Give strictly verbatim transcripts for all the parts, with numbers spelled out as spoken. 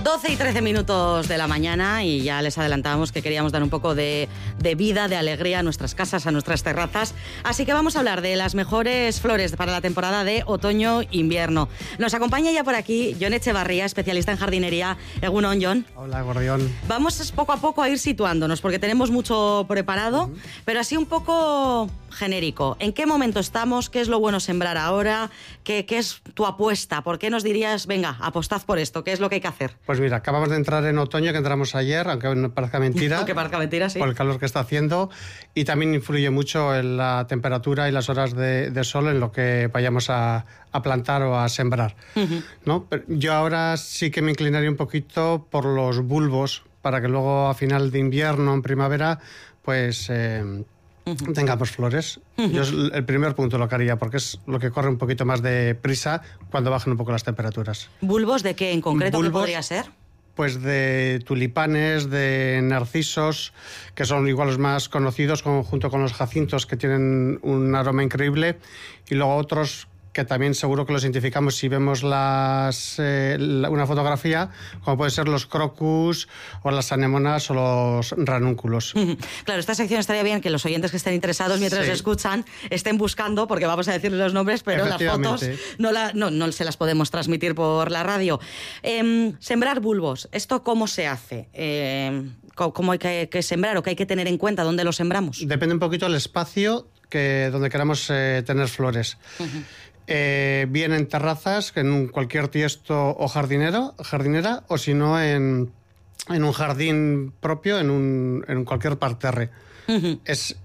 doce y trece minutos de la mañana y ya les adelantamos que queríamos dar un poco de, de vida, de alegría a nuestras casas, a nuestras terrazas. Así que vamos a hablar de las mejores flores para la temporada de otoño-invierno. Nos acompaña ya por aquí Jon Echevarría, especialista en jardinería. Egunon, Jon. Hola, Gordión. Vamos poco a poco a ir situándonos porque tenemos mucho preparado, uh-huh. pero así un poco genérico. ¿En qué momento estamos? ¿Qué es lo bueno sembrar ahora? ¿Qué, qué es tu apuesta? ¿Por qué nos dirías, venga, apostad por esto? ¿Qué es lo que hay que hacer? Pues mira, acabamos de entrar en otoño, que entramos ayer, aunque no parezca mentira. Aunque parezca mentira, sí. Por el calor que está haciendo. Y también influye mucho en la temperatura y las horas de, de sol en lo que vayamos a, a plantar o a sembrar. Uh-huh. ¿No? Pero yo ahora sí que me inclinaría un poquito por los bulbos, para que luego a final de invierno, en primavera, pues... Eh, Uh-huh. tengamos flores. Uh-huh. Yo es el primer punto lo que haría, porque es lo que corre un poquito más de prisa cuando bajan un poco las temperaturas. ¿Bulbos de qué en concreto? Bulbos, ¿qué podría ser? Pues de tulipanes, de narcisos, que son igual los más conocidos, con, junto con los jacintos, que tienen un aroma increíble, y luego otros que también seguro que los identificamos si vemos las, eh, la, una fotografía, como pueden ser los crocus o las anémonas o los ranúnculos. Claro, esta sección estaría bien que los oyentes que estén interesados mientras sí. escuchan estén buscando, porque vamos a decirles los nombres, pero las fotos no, la, no, no se las podemos transmitir por la radio. Eh, sembrar bulbos, ¿esto cómo se hace? Eh, ¿Cómo hay que, que sembrar o qué hay que tener en cuenta? ¿Dónde los sembramos? Depende un poquito del espacio que, donde queramos eh, tener flores. Uh-huh. Eh, bien en terrazas, en un, cualquier tiesto o jardinero, jardinera, o si no en, en un jardín propio, en, un, en cualquier parterre. Uh-huh. Es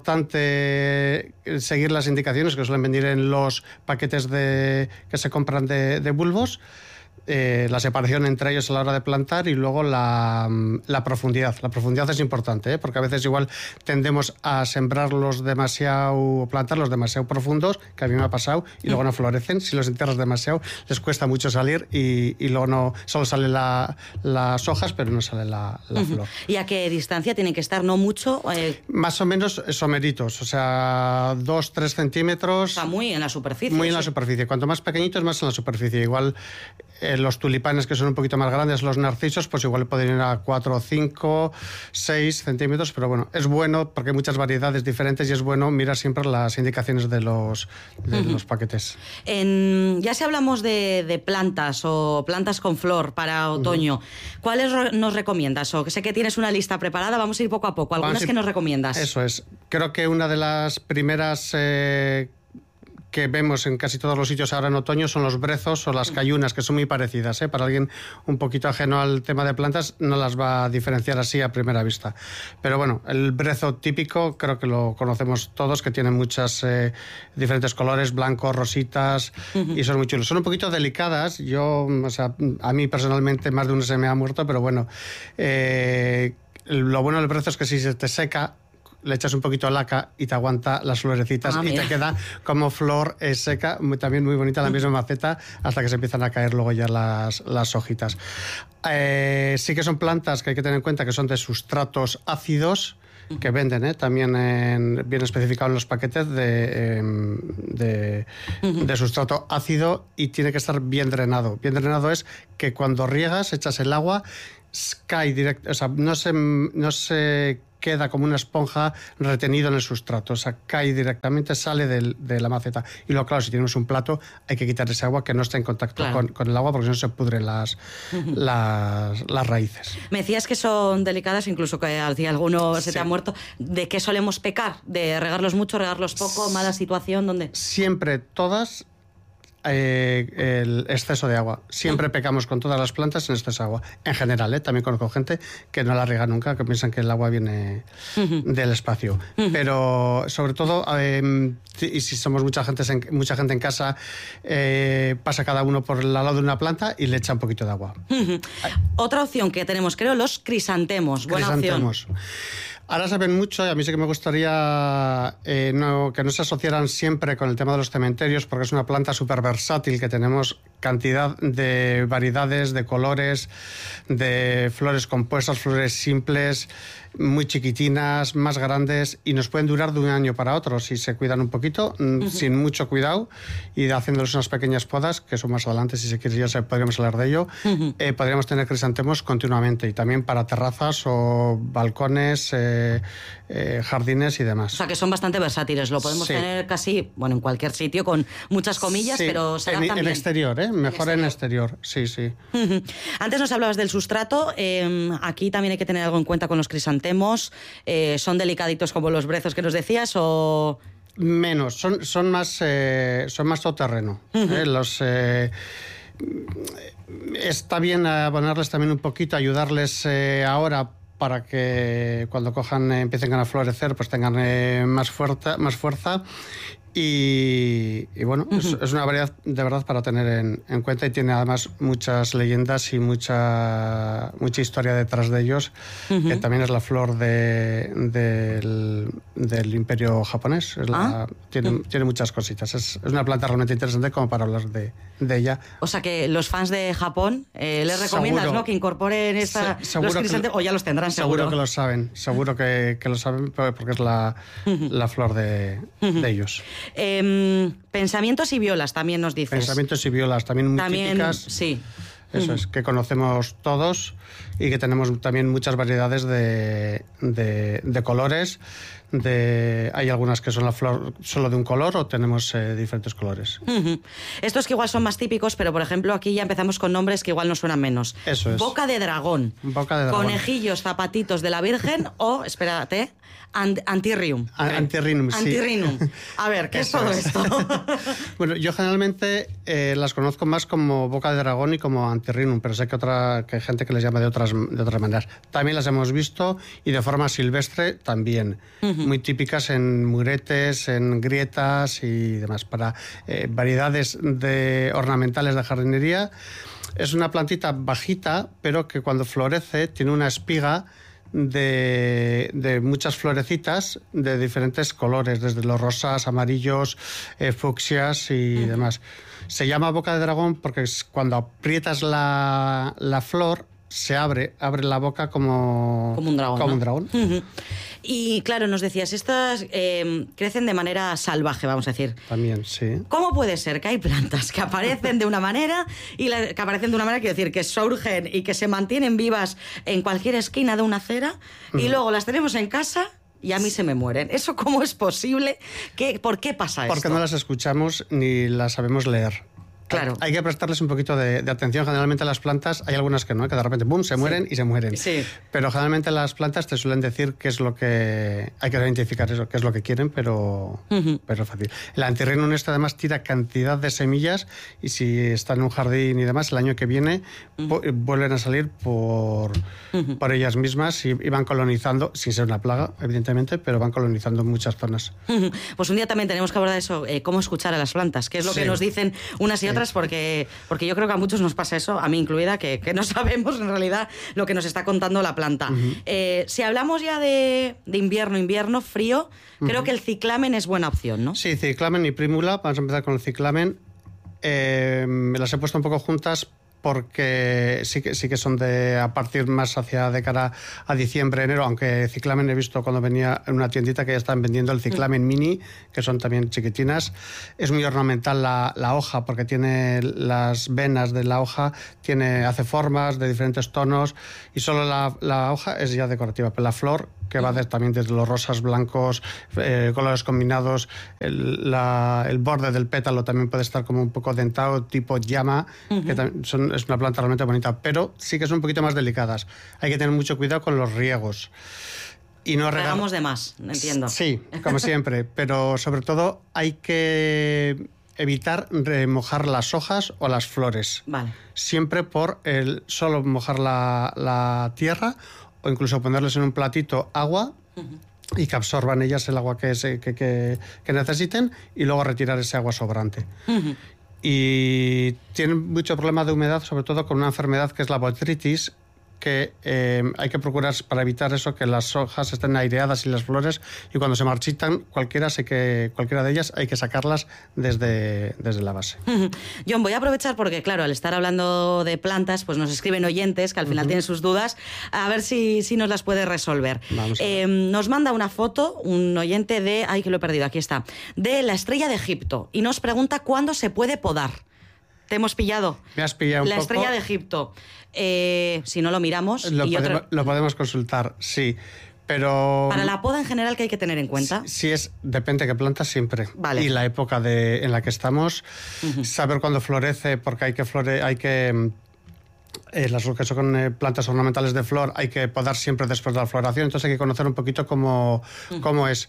importante seguir las indicaciones que suelen venir en los paquetes de, que se compran de, de bulbos. Eh, la separación entre ellos a la hora de plantar y luego la, la profundidad. La profundidad es importante, ¿eh? Porque a veces igual tendemos a sembrarlos demasiado, plantarlos demasiado profundos, que a mí me ha pasado, y luego no florecen. Si los entierras demasiado, les cuesta mucho salir y, y luego no, solo salen la, las hojas, pero no sale la, la uh-huh. flor. ¿Y a qué distancia tienen que estar? ¿No mucho? Eh... Más o menos someritos, o sea, dos, tres centímetros. Está muy en la superficie. Muy en sí. la superficie. Cuanto más pequeñitos, más en la superficie. Igual eh, los tulipanes, que son un poquito más grandes, los narcisos, pues igual pueden ir a cuatro, cinco, seis centímetros, pero bueno, es bueno porque hay muchas variedades diferentes y es bueno mirar siempre las indicaciones de los, de uh-huh. los paquetes. En, ya si hablamos de, de plantas o plantas con flor para otoño, uh-huh. ¿cuáles nos recomiendas? O que sé que tienes una lista preparada, vamos a ir poco a poco. ¿Algunas ir, que nos recomiendas? Eso es. Creo que una de las primeras... Eh, que vemos en casi todos los sitios ahora en otoño son los brezos o las cayunas, que son muy parecidas, ¿eh? Para alguien un poquito ajeno al tema de plantas no las va a diferenciar así a primera vista. Pero bueno, el brezo típico creo que lo conocemos todos, que tiene muchos eh, diferentes colores, blancos, rositas, uh-huh. y son muy chulos. Son un poquito delicadas, yo, o sea, a mí personalmente más de uno se me ha muerto, pero bueno, eh, lo bueno del brezo es que si se te seca, le echas un poquito de laca y te aguanta las florecitas ah, y te queda como flor eh, seca, muy, también muy bonita la misma maceta, hasta que se empiezan a caer luego ya las, las hojitas. Eh, sí que son plantas que hay que tener en cuenta que son de sustratos ácidos, que venden ¿eh? también en, bien especificado en los paquetes de, eh, de, uh-huh. de sustrato ácido, y tiene que estar bien drenado. Bien drenado es que cuando riegas, echas el agua, cae directo, o sea, no se, no se queda como una esponja retenido en el sustrato, o sea, cae directamente, sale del, de la maceta. Y luego, claro, si tenemos un plato, hay que quitar ese agua que no está en contacto claro. con, con el agua, porque si no se pudren las, uh-huh. las, las raíces. Me decías que son delicadas, incluso que si alguno se sí. te ha muerto. ¿De qué solemos pecar? ¿De regarlos mucho, regarlos poco, mala situación? ¿Dónde? Siempre, todas... Eh, el exceso de agua. Siempre uh-huh. pecamos con todas las plantas en exceso de agua. En general, ¿eh? También conozco gente que no la riega nunca, que piensan que el agua viene uh-huh. del espacio. Uh-huh. Pero sobre todo, eh, y si somos mucha gente, mucha gente en casa, eh, pasa cada uno por el lado de una planta y le echa un poquito de agua. Uh-huh. Otra opción que tenemos, creo, los crisantemos. Buena crisantemos. opción. Ahora se ven mucho y a mí sí que me gustaría eh, no, que no se asociaran siempre con el tema de los cementerios, porque es una planta súper versátil, que tenemos cantidad de variedades, de colores, de flores compuestas, flores simples, muy chiquitinas, más grandes, y nos pueden durar de un año para otro si se cuidan un poquito, uh-huh. sin mucho cuidado, y haciéndoles unas pequeñas podas, que eso más adelante, si se quiere, ya se, podríamos hablar de ello. Uh-huh. eh, podríamos tener crisantemos continuamente, y también para terrazas o balcones, eh, eh, jardines y demás. O sea, que son bastante versátiles, lo podemos sí. tener casi, bueno, en cualquier sitio, con muchas comillas, sí. pero se adaptan en, bien. En exterior, ¿eh? Mejor en exterior, en exterior. sí, sí. Uh-huh. Antes nos hablabas del sustrato, eh, aquí también hay que tener algo en cuenta con los crisantemos, eh, ¿son delicaditos como los brezos que nos decías o...? Menos, son, son más eh, son más todoterreno. Uh-huh. ¿eh? Los... Eh, está bien ponerles también un poquito, ayudarles eh, ahora para que cuando cojan, eh, empiecen a florecer, pues tengan eh, más fuerza, más fuerza. Y, y bueno, uh-huh. es, es una variedad de verdad para tener en, en cuenta, y tiene además muchas leyendas y mucha mucha historia detrás de ellos, uh-huh. que también es la flor de, de, del, del imperio japonés. Es la, ah. tiene, uh-huh. tiene muchas cositas. Es, es una planta realmente interesante como para hablar de, de ella. O sea que los fans de Japón eh, les recomiendas, seguro, ¿no?, que incorporen esta, Se, los crisantemos, o ya los tendrán seguro. Seguro que lo saben, seguro que, que lo saben, porque es la, uh-huh. la flor de, uh-huh. de ellos. Eh, pensamientos y violas también nos dices. Pensamientos y violas también muy también, típicas. Sí. Eso uh-huh. es, que conocemos todos y que tenemos también muchas variedades de, de, de colores. De, hay algunas que son la flor solo de un color, o tenemos eh, diferentes colores. Uh-huh. Estos que igual son más típicos, pero por ejemplo aquí ya empezamos con nombres que igual nos suenan menos. Eso es. Boca de dragón. Boca de dragón. Conejillos, zapatitos de la Virgen o, espérate, and, Antirrium. A, antirrinum, sí. Antirrinum. A ver, ¿qué es todo es. esto? Bueno, yo generalmente eh, las conozco más como boca de dragón y como Antirrinum, pero sé que, otra, que hay gente que les llama de otras, de otras maneras. También las hemos visto, y de forma silvestre también. Uh-huh. Muy típicas en muretes, en grietas y demás, para eh, variedades de ornamentales de jardinería. Es una plantita bajita, pero que cuando florece tiene una espiga de, de muchas florecitas de diferentes colores, desde los rosas, amarillos, eh, fucsias y uh-huh. demás. Se llama boca de dragón porque es cuando aprietas la, la flor, se abre, abre la boca como, como un dragón. Como ¿no? un dragón. Uh-huh. Y claro, nos decías, estas eh, crecen de manera salvaje, vamos a decir. También, sí. ¿Cómo puede ser que hay plantas que aparecen de una manera y la, que aparecen de una manera, quiero decir, que surgen y que se mantienen vivas en cualquier esquina de una acera, uh-huh. y luego las tenemos en casa y a mí se me mueren? ¿Eso cómo es posible? ¿Qué, ¿Por qué pasa esto? Porque no las escuchamos ni las sabemos leer. Claro. Hay que prestarles un poquito de, de atención. Generalmente las plantas, hay algunas que no, que de repente boom, se mueren sí. y se mueren. Sí. Pero generalmente las plantas te suelen decir qué es lo que... Hay que identificar eso, qué es lo que quieren, pero, uh-huh. pero es fácil. El Antirrinum este además tira cantidad de semillas, y si está en un jardín y demás, el año que viene uh-huh. po- vuelven a salir por, uh-huh. por ellas mismas, y, y van colonizando, sin ser una plaga, evidentemente, pero van colonizando muchas zonas. Uh-huh. Pues un día también tenemos que abordar eso, eh, cómo escuchar a las plantas, que es lo sí. que nos dicen unas y otras. Sí. Porque, porque yo creo que a muchos nos pasa eso, a mí incluida, que, que no sabemos en realidad lo que nos está contando la planta. Uh-huh. Eh, si hablamos ya de, de invierno, invierno, frío, uh-huh. creo que el ciclamen es buena opción, ¿no? Sí, ciclamen y primula. Vamos a empezar con el ciclamen. Eh, me las he puesto un poco juntas porque sí que, sí que son de a partir más hacia de cara a diciembre, enero, aunque ciclamen he visto cuando venía en una tiendita que ya están vendiendo el ciclamen mm. mini, que son también chiquitinas. Es muy ornamental la, la hoja, porque tiene las venas de la hoja, tiene, hace formas de diferentes tonos, y solo la, la hoja es ya decorativa, pero la flor, que va de, también desde los rosas, blancos, eh, colores combinados, el, la, el borde del pétalo también puede estar como un poco dentado, tipo llama, uh-huh. que también son, es una planta realmente bonita, pero sí que son un poquito más delicadas. Hay que tener mucho cuidado con los riegos. Y no regar... Regamos de más, entiendo. Sí, como siempre, pero sobre todo hay que evitar remojar las hojas o las flores. Vale. Siempre por el solo mojar la, la tierra, o incluso ponerles en un platito agua uh-huh. y que absorban ellas el agua que, se, que, que, que necesiten, y luego retirar ese agua sobrante. Uh-huh. Y tienen mucho problema de humedad, sobre todo con una enfermedad que es la botrytis, que eh, hay que procurar, para evitar eso, que las hojas estén aireadas y las flores, y cuando se marchitan, cualquiera, sé que, cualquiera de ellas hay que sacarlas desde, desde la base. John, voy a aprovechar porque, claro, al estar hablando de plantas, pues nos escriben oyentes que al final uh-huh. tienen sus dudas, a ver si, si nos las puede resolver. Eh, nos manda una foto un oyente de, ay, que lo he perdido, aquí está, de la estrella de Egipto, y nos pregunta cuándo se puede podar. ¿Te hemos pillado? Me has pillado un la poco. La estrella de Egipto. Eh, si no lo miramos... Lo, y podemos, otro... lo podemos consultar, sí. Pero... Para la poda en general, ¿qué hay que tener en cuenta? Si, si es, depende de qué planta siempre. Vale. Y la época de, en la que estamos, uh-huh. saber cuándo florece, porque hay que flore, hay que... Eh, las que son eh, plantas ornamentales de flor hay que podar siempre después de la floración, entonces hay que conocer un poquito cómo, uh-huh. cómo es.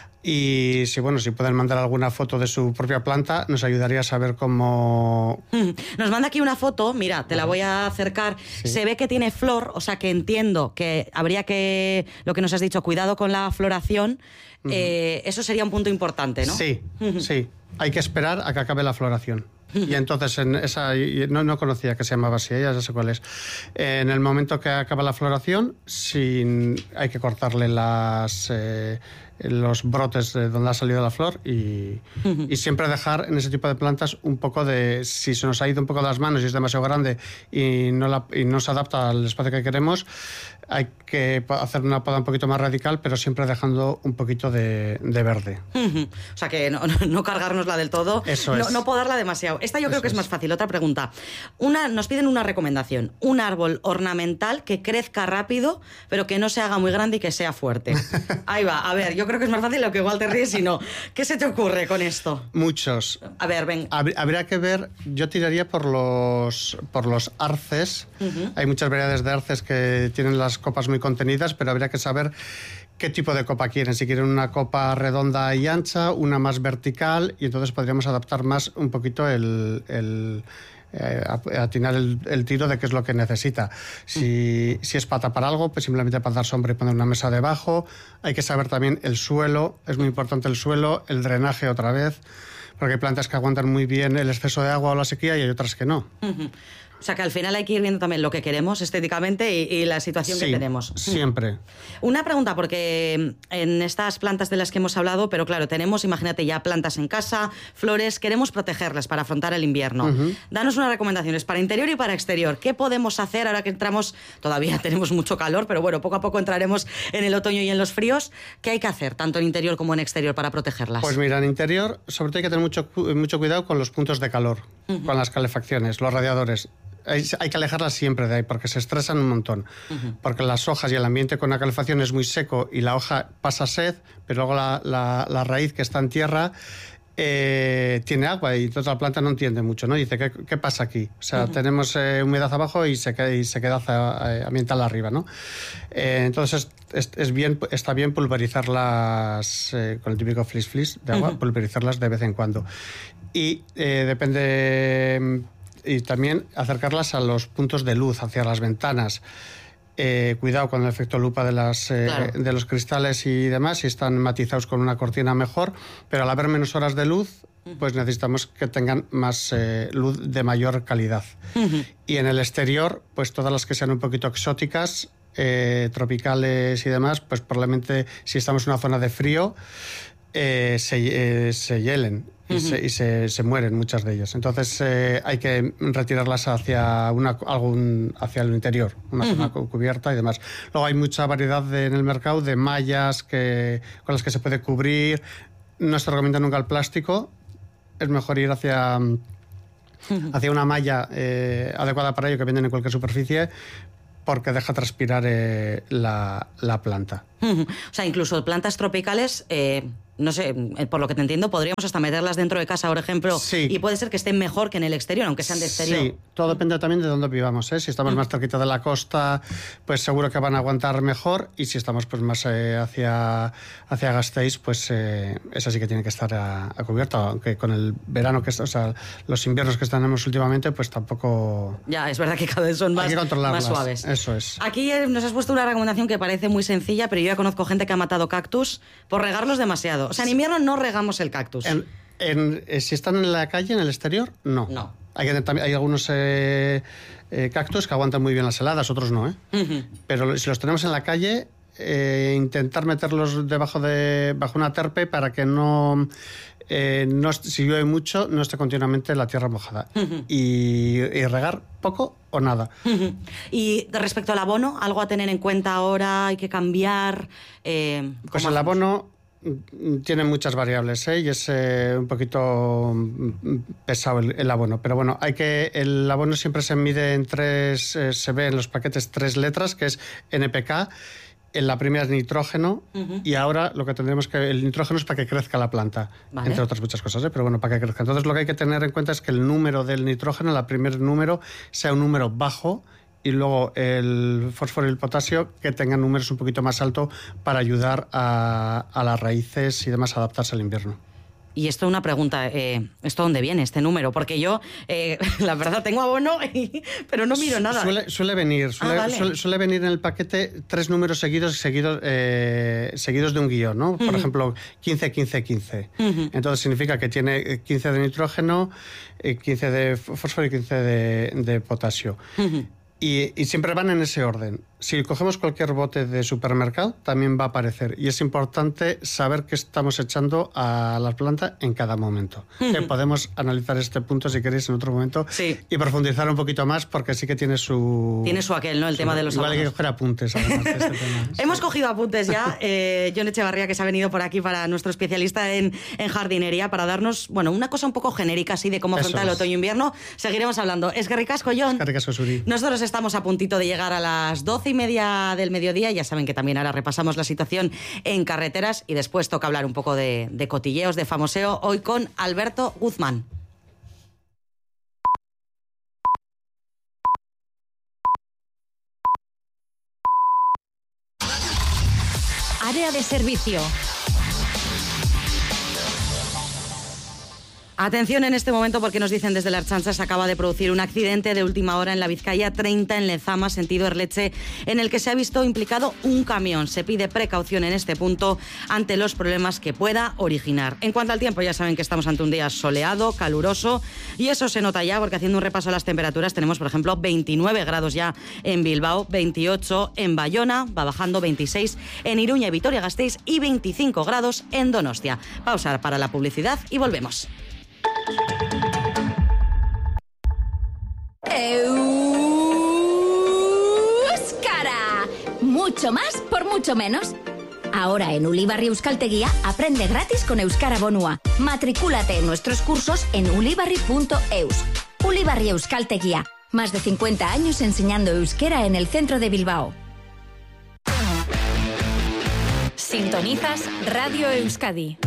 Y si bueno, si pueden mandar alguna foto de su propia planta, nos ayudaría a saber cómo... Nos manda aquí una foto, mira, te la voy a acercar. Sí. Se ve que tiene flor, o sea que entiendo que habría que, lo que nos has dicho, cuidado con la floración. Uh-huh. Eh, eso sería un punto importante, ¿no? Sí, uh-huh. sí. Hay que esperar a que acabe la floración. Y entonces, en esa no, no conocía que se llamaba así, ya sé cuál es. En el momento que acaba la floración, sin, hay que cortarle las... Eh, los brotes de donde ha salido la flor y, uh-huh. y siempre dejar en ese tipo de plantas un poco de, si se nos ha ido un poco de las manos y es demasiado grande y no, la, y no se adapta al espacio que queremos, hay que hacer una poda un poquito más radical, pero siempre dejando un poquito de, de verde. Uh-huh. O sea que no, no cargárnosla del todo, Eso no, es. no podarla demasiado. Esta yo Eso creo que es. es más fácil. Otra pregunta. Una, nos piden una recomendación. Un árbol ornamental que crezca rápido, pero que no se haga muy grande y que sea fuerte. Ahí va. A ver, yo creo que es más fácil, lo que igual te ríes y no. ¿Qué se te ocurre con esto? Muchos. A ver, ven. Habría que ver, yo tiraría por los, por los arces. Uh-huh. Hay muchas variedades de arces que tienen las copas muy contenidas, pero habría que saber qué tipo de copa quieren. Si quieren una copa redonda y ancha, una más vertical, y entonces podríamos adaptar más un poquito el... el Eh, atinar el, el tiro de qué es lo que necesita. Si, si es para tapar algo, pues simplemente para dar sombra y poner una mesa debajo. Hay que saber también el suelo, es muy importante el suelo, el drenaje otra vez, porque hay plantas que aguantan muy bien el exceso de agua o la sequía y hay otras que no. Uh-huh. O sea que al final hay que ir viendo también lo que queremos estéticamente y, y la situación sí, que tenemos. Siempre. Una pregunta, porque en estas plantas de las que hemos hablado, pero claro, tenemos, imagínate, ya plantas en casa, flores, queremos protegerlas para afrontar el invierno. Uh-huh. Danos unas recomendaciones para interior y para exterior. ¿Qué podemos hacer ahora que entramos? Todavía tenemos mucho calor, pero bueno, poco a poco entraremos en el otoño y en los fríos. ¿Qué hay que hacer, tanto en interior como en exterior, para protegerlas? Pues mira, en interior, sobre todo hay que tener mucho, mucho cuidado con los puntos de calor, uh-huh. con las calefacciones, los radiadores. Hay, hay que alejarlas siempre de ahí porque se estresan un montón. Uh-huh. Porque las hojas y el ambiente con la calefacción es muy seco y la hoja pasa sed, pero luego la, la, la raíz que está en tierra eh, tiene agua y entonces la planta no entiende mucho, ¿no? Dice, ¿qué, qué pasa aquí? O sea, uh-huh. tenemos eh, humedad abajo y sequedad, y sequedad eh, ambiental arriba, ¿no? Eh, entonces es, es bien, está bien pulverizarlas eh, con el típico flis flis de agua, uh-huh. pulverizarlas de vez en cuando. Y eh, depende... Y también acercarlas a los puntos de luz, hacia las ventanas. Eh, cuidado con el efecto lupa de, las, eh, claro. de los cristales y demás, si están matizados con una cortina mejor, pero al haber menos horas de luz, pues necesitamos que tengan más eh, luz de mayor calidad. Uh-huh. Y en el exterior, pues todas las que sean un poquito exóticas, eh, tropicales y demás, pues probablemente si estamos en una zona de frío, eh, se, eh, se hielen. Y, uh-huh. se, y se, se mueren muchas de ellas. Entonces eh, hay que retirarlas hacia una, algún, hacia el interior, una uh-huh. zona cubierta y demás. Luego hay mucha variedad de, en el mercado de mallas que, con las que se puede cubrir. No se recomienda nunca el plástico. Es mejor ir hacia, uh-huh. hacia una malla eh, adecuada para ello, que venden en cualquier superficie, porque deja transpirar eh, la, la planta. Uh-huh. O sea, incluso plantas tropicales... Eh... No sé, por lo que te entiendo, podríamos hasta meterlas dentro de casa, por ejemplo, sí. y puede ser que estén mejor que en el exterior, aunque sean de exterior. Sí, todo depende también de dónde vivamos, ¿eh? Si estamos mm. más cerquita de la costa, pues seguro que van a aguantar mejor, y si estamos pues más eh, hacia, hacia Gasteiz, pues eh, esa sí que tiene que estar a, a cubierto, aunque con el verano, que o sea, los inviernos que tenemos últimamente, pues tampoco... Ya, es verdad que cada vez son más, más suaves. Eso es. Aquí nos has puesto una recomendación que parece muy sencilla, pero yo ya conozco gente que ha matado cactus por regarlos demasiado. O sea, en invierno no regamos el cactus. En, en, eh, si están en la calle, en el exterior, no. No. Hay, hay algunos eh, eh, cactus que aguantan muy bien las heladas, otros no, ¿eh? Uh-huh. Pero si los tenemos en la calle, eh, intentar meterlos debajo de bajo una terpe para que no... Eh, no, si llueve mucho, no esté continuamente la tierra mojada. Uh-huh. y, y regar poco o nada. Uh-huh. Y respecto al abono, ¿algo a tener en cuenta ahora? ¿Hay que cambiar? Eh, pues el abono tiene muchas variables, ¿eh? Y es eh, un poquito pesado el, el abono. Pero bueno, hay que el abono siempre se mide en tres, eh, se ve en los paquetes tres letras, que es N P K. En la primera es nitrógeno, uh-huh. y ahora lo que tendremos que... El nitrógeno es para que crezca la planta, vale. entre otras muchas cosas, ¿eh? Pero bueno, para que crezca. Entonces lo que hay que tener en cuenta es que el número del nitrógeno, el primer número, sea un número bajo, y luego el fósforo y el potasio que tengan números un poquito más altos para ayudar a, a las raíces y demás a adaptarse al invierno. Y esto es una pregunta, eh, ¿esto dónde viene, este número? Porque yo, eh, la verdad, tengo abono, y, pero no miro nada. Suele, suele venir, suele, ah, vale. suele, suele venir en el paquete tres números seguidos seguidos, eh, seguidos de un guión, ¿no? Por uh-huh. ejemplo, quince, quince, quince. Uh-huh. Entonces significa que tiene quince de nitrógeno, quince de fósforo y quince de, de potasio. Uh-huh. Y, y siempre van en ese orden. Si cogemos cualquier bote de supermercado, también va a aparecer. Y es importante saber qué estamos echando a la planta en cada momento. Uh-huh. Que podemos analizar este punto, si queréis, en otro momento. Sí. Y profundizar un poquito más, porque sí que tiene su... Tiene su aquel, ¿no? El su, tema de los igual abonos. hay que coger apuntes, además, de este tema. Hemos cogido apuntes ya. Eh, Jon Echevarría, que se ha venido por aquí para nuestro especialista en, en jardinería, para darnos, bueno, una cosa un poco genérica, así, de cómo afrontar el otoño-invierno. Seguiremos hablando. Es que ricasco, Jon. Es que ricasco, Suri. Nosotros estamos a puntito de llegar a las doce y media del mediodía. Ya saben que también ahora repasamos la situación en carreteras y después toca hablar un poco de, de cotilleos, de famoseo, hoy con Alberto Guzmán. Área de servicio. Atención en este momento, porque nos dicen desde la Ertzaintza se acaba de producir un accidente de última hora en la Vizcaya treinta en Lezama, sentido Erleche, en el que se ha visto implicado un camión. Se pide precaución en este punto ante los problemas que pueda originar. En cuanto al tiempo, ya saben que estamos ante un día soleado, caluroso, y eso se nota ya porque, haciendo un repaso a las temperaturas, tenemos, por ejemplo, veintinueve grados ya en Bilbao, veintiocho en Bayona, va bajando, veintiséis en Iruña y Vitoria-Gasteiz y veinticinco grados en Donostia. Pausa para la publicidad y volvemos. Euskara, mucho más por mucho menos. Ahora en Ulibarri Euskaltegia aprende gratis con Euskara Bonua. Matricúlate en nuestros cursos en ulibarri punto eus. Ulibarri Euskaltegia, más de cincuenta años enseñando euskera en el centro de Bilbao. Sintonizas Radio Euskadi.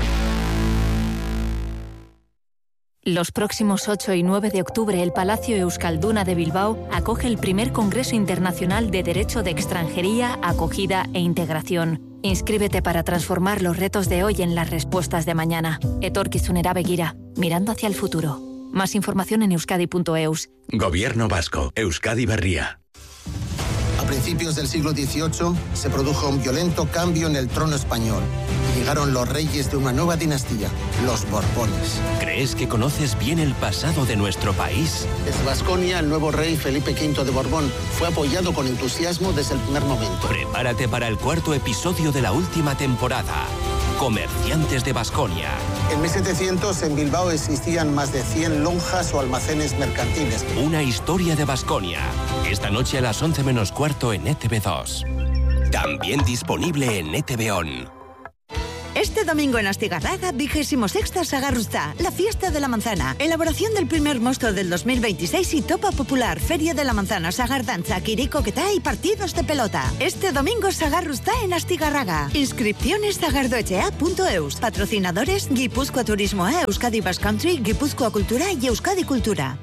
Los próximos ocho y nueve de octubre, el Palacio Euskalduna de Bilbao acoge el primer Congreso Internacional de Derecho de Extranjería, Acogida e Integración. Inscríbete para transformar los retos de hoy en las respuestas de mañana. Etorkizunera begira, mirando hacia el futuro. Más información en euskadi punto eus. Gobierno vasco, Euskadi Berria. A principios del siglo dieciocho se produjo un violento cambio en el trono español. Llegaron los reyes de una nueva dinastía, los Borbones. ¿Crees que conoces bien el pasado de nuestro país? Desde Baskonia, el nuevo rey Felipe quinto de Borbón fue apoyado con entusiasmo desde el primer momento. Prepárate para el cuarto episodio de la última temporada. Comerciantes de Baskonia. En mil setecientos en Bilbao existían más de cien lonjas o almacenes mercantiles. Una historia de Baskonia. Esta noche a las once menos cuarto en E T V dos. También disponible en E T V On. Este domingo en Astigarraga, vigésimo sexta Sagarrustá, la fiesta de la manzana. Elaboración del primer mosto del dos mil veintiséis y Topa Popular, Feria de la Manzana, Sagardanza, Quiricoquetá y partidos de pelota. Este domingo Sagarrustá en Astigarraga. Inscripciones sagardoechea punto eus. Patrocinadores Guipúzcoa Turismo, Euskadi Basque Country, Guipúzcoa Cultura y Euskadi Cultura.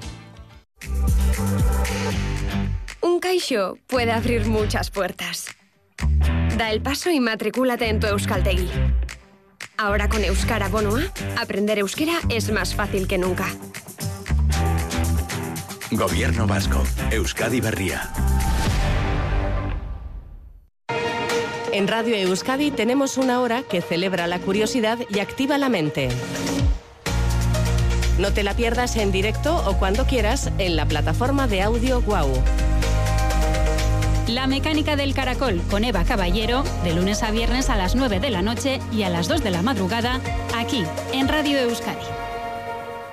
Un caixo puede abrir muchas puertas. Da el paso y matricúlate en tu Euskaltegi. Ahora con Euskara Bonua, aprender euskera es más fácil que nunca. Gobierno vasco, Euskadi Berria. En Radio Euskadi tenemos una hora que celebra la curiosidad y activa la mente. No te la pierdas en directo o cuando quieras en la plataforma de audio Guau. La mecánica del caracol con Eva Caballero, de lunes a viernes a las nueve de la noche y a las dos de la madrugada, aquí en Radio Euskadi.